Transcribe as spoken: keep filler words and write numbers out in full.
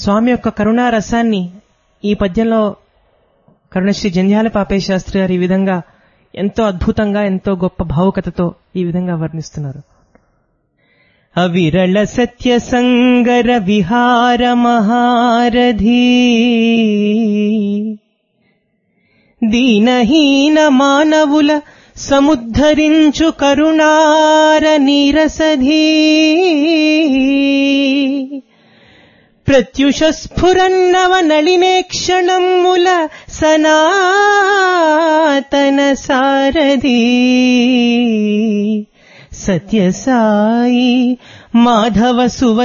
స్వామి యొక్క కరుణా రసాన్ని ఈ పద్యంలో కరుణశ్రీ జంధ్యాల పాపయ్య శాస్త్రి గారు ఈ విధంగా ఎంతో అద్భుతంగా ఎంతో గొప్ప భావుకతతో ఈ విధంగా వర్ణిస్తున్నారు. అవిరళ సత్య సంగర విహార మహారథీ దీనహీన మానవుల సముద్ధరించు కరుణార నీరసధీ ప్రత్యుష స్ఫురన్నవ నళినేక్షణముల సనాతన సారథీ సత్య సాయి మాధవ సువ